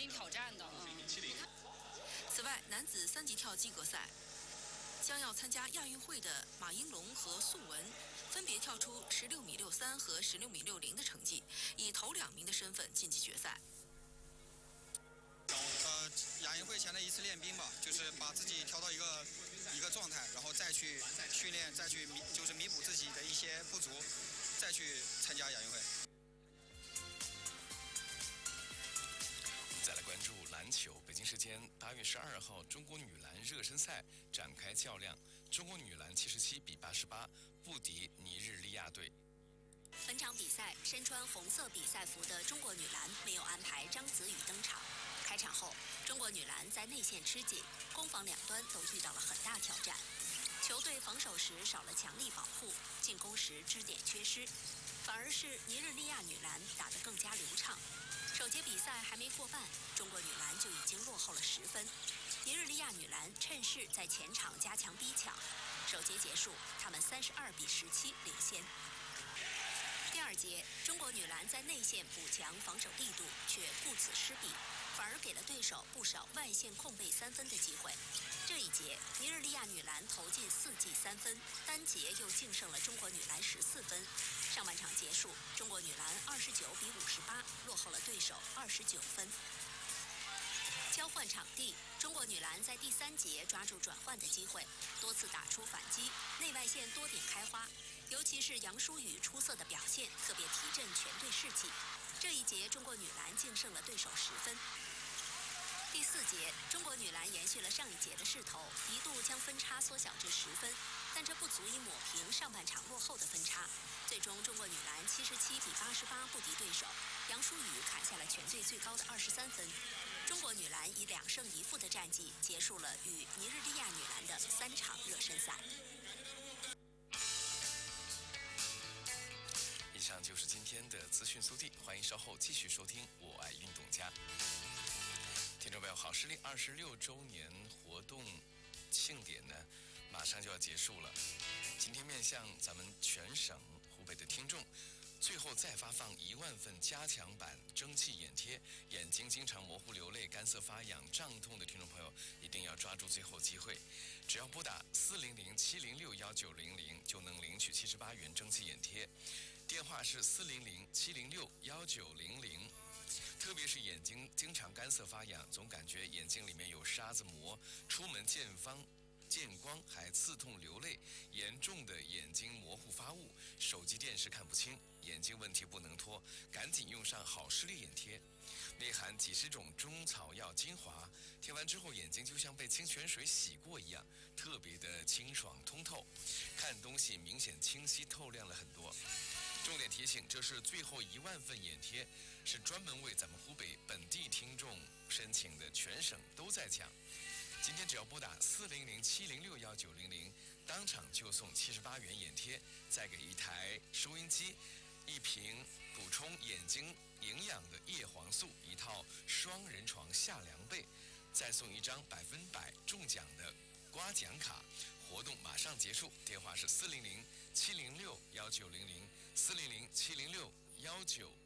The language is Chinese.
进挑战的。 此外，男子3级跳及格赛，将要参加亚运会的马应龙和宋文分别跳出16米63和16米60的成绩，以头2名的身份晋级决赛。 亚运会前的一次练兵吧，就是把自己调到一个状态，然后再去训练，再去弥补自己的一些不足，再去参加亚运会。 再来关注篮球，北京时间8月12号，中国女篮热身赛展开较量，中国女篮77比88不敌尼日利亚队。 本场比赛，身穿红色比赛服的中国女篮没有安排张子雨登场。开场后，中国女篮在内线吃紧，攻防两端都遇到了很大挑战。球队防守时少了强力保护，进攻时支点缺失，反而是尼日利亚女篮打得更加流畅。首节比赛还没过半，中国女篮就已经落后了10分。尼日利亚女篮趁势在前场加强逼抢，首节结束，她们32比17领先。第2节，中国女篮在内线补强防守力度，却顾此失彼，反而给了对手不少外线空位3分的机会。这一节，尼日利亚女篮投进4记3分，单节又净胜了中国女篮14分。上半场结束，中国女篮29比58落后了对手29分。交换场地，中国女篮在第3节抓住转换的机会，多次打出反击，内外线多点开花。尤其是杨舒雨出色的表现，特别提振全队士气。这一节，中国女篮净胜了对手10分。第4节，中国女篮延续了上一节的势头，一度将分差缩小至10分，但这不足以抹平上半场落后的分差。最终，中国女篮77比88不敌对手，杨舒雨砍下了全队最高的23分。中国女篮以2胜1负的战绩结束了与尼日利亚女篮的3场热身赛。 以上就是今天的资讯速递，欢迎稍后继续收听《我爱运动家》。听众朋友好，视力26周年活动庆典呢，马上就要结束了。今天面向咱们全省湖北的听众，最后再发放1万份加强版蒸汽眼贴，眼睛经常模糊流泪、干涩发痒、胀痛的听众朋友，一定要抓住最后机会，只要拨打400-706-1900就能领取78元蒸汽眼贴，电话是400-706-1900。特别是眼睛经常干涩发痒，总感觉眼睛里面有沙子膜，出门见光还刺痛流泪，严重的眼睛模糊发雾，手机电视看不清，眼睛问题不能拖，赶紧用上好视力眼贴，内含几10种中草药精华，贴完之后眼睛就像被清泉水洗过一样，特别的清爽通透，看东西明显清晰透亮了很多。重点提醒，这是最后1万份眼贴，是专门为咱们湖北本地听众申请的，全省都在抢。今天只要拨打400-706-1900，当场就送78元眼贴，再给1台收音机、1瓶补充眼睛营养的叶黄素、1套双人床夏凉被，再送1张100%中奖的刮奖卡。活动马上结束，电话是400-706-1900，400-706-1900。